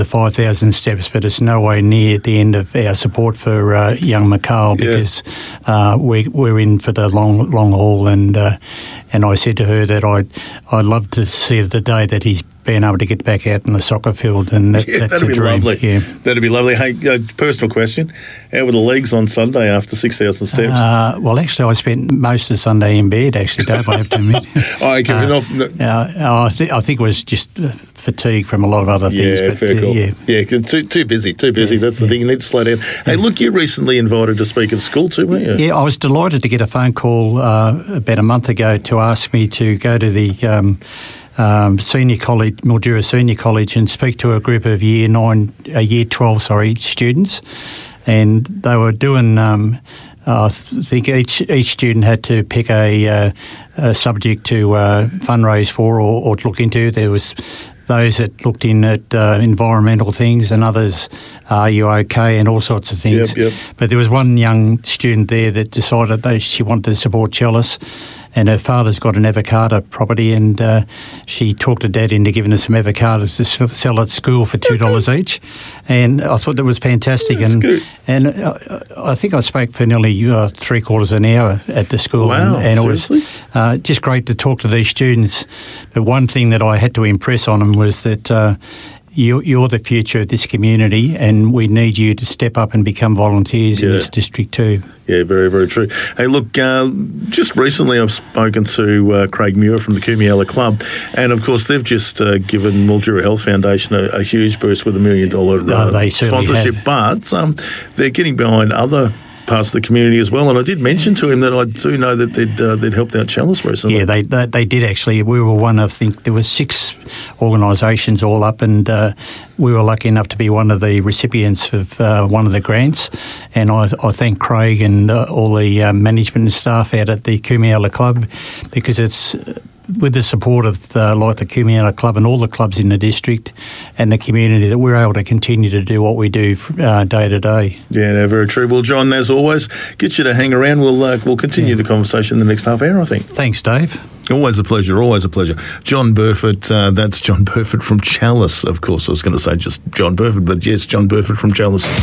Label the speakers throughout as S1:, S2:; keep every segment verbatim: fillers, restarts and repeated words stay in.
S1: the five thousand steps, but it's no way near the end of our support for uh, young McCall because yeah. uh, we, we're in for the long long haul. And uh, and I said to her that I'd, I'd love to see the day that he's being able to get back out in the soccer field, and that,
S2: yeah,
S1: that's
S2: that'd
S1: a
S2: be
S1: dream.
S2: lovely.
S1: Yeah.
S2: That'd be lovely. Hey, uh, personal question: how were the legs on Sunday after six thousand steps?
S1: Uh, well, actually, I spent most of Sunday in bed. Actually, Dave, I have to admit.
S2: oh, okay.
S1: Uh,
S2: not, no.
S1: uh, I, th- I think it was just fatigue from a lot of other things.
S2: Yeah,
S1: but,
S2: fair
S1: uh,
S2: call.
S1: Yeah,
S2: yeah, too too busy, too busy.
S1: Yeah,
S2: That's the
S1: yeah.
S2: thing. You need to slow down. Hey, look, you recently invited to speak at school too, weren't you?
S1: Yeah, I was delighted to get a phone call uh, about a month ago to ask me to go to the Um, Um, senior college, Mildura Senior College, and speak to a group of year nine, uh, year twelve, sorry, students, and they were doing. Um, uh, I think each each student had to pick a, uh, a subject to uh, fundraise for or, or to look into. There was those that looked in at uh, environmental things, and others, are you okay, and all sorts of things.
S2: Yep, yep.
S1: But there was one young student there that decided that she wanted to support Chalice. And her father's got an avocado property, and uh, she talked her dad into giving her some avocados to sell at school for two dollars each. And I thought that was fantastic.
S2: That's
S1: and
S2: good.
S1: and uh, I think I spoke for nearly uh, three quarters of an hour at the school.
S2: Wow,
S1: and, and it
S2: seriously?
S1: was uh, just great to talk to these students. But one thing that I had to impress on them was that uh, you, you're the future of this community, and we need you to step up and become volunteers
S2: Yeah.
S1: in this district too.
S2: Yeah, very, very true. Hey, look, uh, just recently I've spoken to uh, Craig Muir from the Kumiella Club, and of course they've just uh, given Mildura Health Foundation a, a huge boost with a million dollar uh,
S1: No, they certainly
S2: sponsorship,
S1: have.
S2: but um, they're getting behind other parts of the community as well. And I did mention to him that I do know that they'd, uh, they'd helped out Chalice recently.
S1: Yeah, they, they they did actually. We were one of, I think there was six organisations all up, and uh, we were lucky enough to be one of the recipients of uh, one of the grants. And I, I thank Craig and uh, all the uh, management and staff out at the Kumiella Club, because it's with the support of uh, like the Kumiella Club and all the clubs in the district and the community that we're able to continue to do what we do uh, day to day.
S2: Yeah, no, very true. Well, John, as always, get you to hang around. We'll uh, we'll continue yeah. the conversation in the next half hour, I think.
S1: Thanks, Dave.
S2: Always a pleasure, always a pleasure. John Burford, uh, that's John Burford from Chalice, of course. I was going to say just John Burford, but yes, John Burford from Chalice.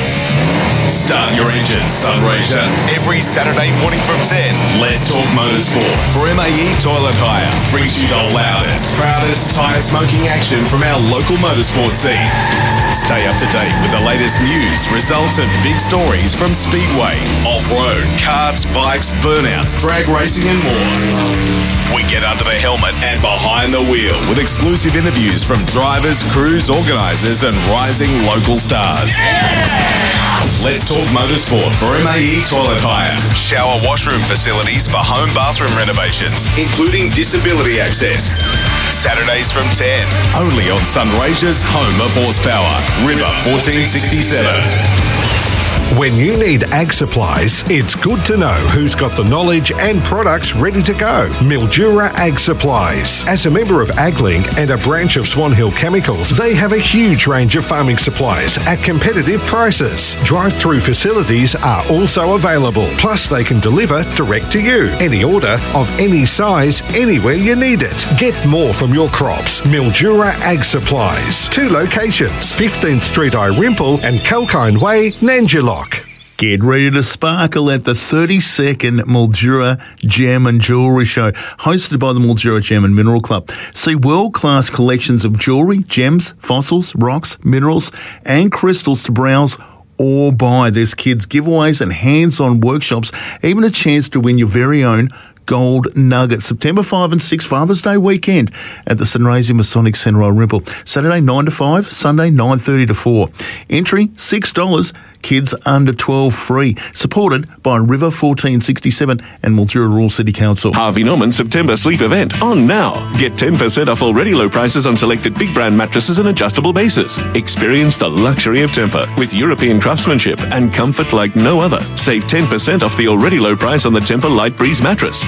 S3: Start your engines, Sunraysia. Every Saturday morning from ten, Let's Talk Motorsport for M A E Toilet Hire. Brings you the loudest, proudest tyre smoking action from our local motorsport scene. Stay up to date with the latest news, results and big stories from Speedway, off-road, karts, bikes, burnouts, drag racing and more. We get under the helmet and behind the wheel with exclusive interviews from drivers, crews, organisers and rising local stars. Let's Talk Motorsport for M A E Toilet Hire. Shower washroom facilities for home bathroom renovations, including disability access. Saturdays from ten, only on Sunraysia's home of horsepower, River fourteen sixty-seven.
S4: When you need ag supplies, it's good to know who's got the knowledge and products ready to go. Mildura Ag Supplies. As a member of AgLink and a branch of Swan Hill Chemicals, they have a huge range of farming supplies at competitive prices. Drive-through facilities are also available. Plus, they can deliver direct to you. Any order of any size, anywhere you need it. Get more from your crops. Mildura Ag Supplies. Two locations, fifteenth Street Irimple and Kalkine Way, Nanjilock.
S2: Get ready to sparkle at the thirty-second Mildura Gem and Jewellery Show, hosted by the Mildura Gem and Mineral Club. See world-class collections of jewellery, gems, fossils, rocks, minerals and crystals to browse or buy. There's kids' giveaways and hands-on workshops, even a chance to win your very own Gold Nugget. September fifth and sixth, Father's Day weekend at the Sunraysia Masonic Centre Irimple. Saturday nine to five, Sunday nine thirty to four. Entry six dollars. Kids under twelve free. Supported by River fourteen sixty-seven and Mildura Rural City Council.
S5: Harvey Norman September sleep event on now. Get ten percent off already low prices on selected big brand mattresses and adjustable bases. Experience the luxury of Tempur with European craftsmanship and comfort like no other. Save ten percent off the already low price on the Tempur Light Breeze mattress,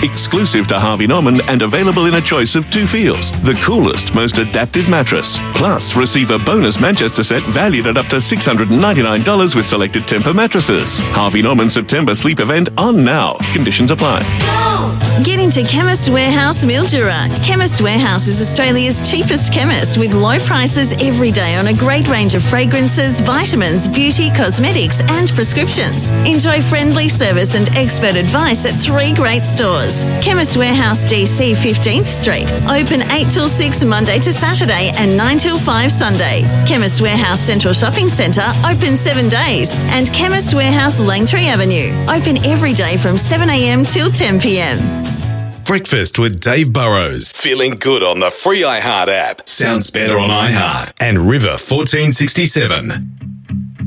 S5: exclusive to Harvey Norman and available in a choice of two feels. The coolest, most adaptive mattress. Plus, receive a bonus Manchester set valued at up to six hundred ninety-nine dollars with selected Tempur mattresses. Harvey Norman September sleep event on now. Conditions apply.
S6: Get into Chemist Warehouse Mildura. Chemist Warehouse is Australia's cheapest chemist with low prices every day on a great range of fragrances, vitamins, beauty, cosmetics and prescriptions. Enjoy friendly service and expert advice at three great stores. Chemist Warehouse D C fifteenth Street. Open eight till six Monday to Saturday and nine till five Sunday. Chemist Warehouse Central Shopping Centre open seven days. And Chemist Warehouse Langtree Avenue. Open every day from seven a m till ten p m.
S3: Breakfast with Dave Burrows. Feeling good on the free iHeart app. Sounds better on iHeart. And River fourteen sixty-seven.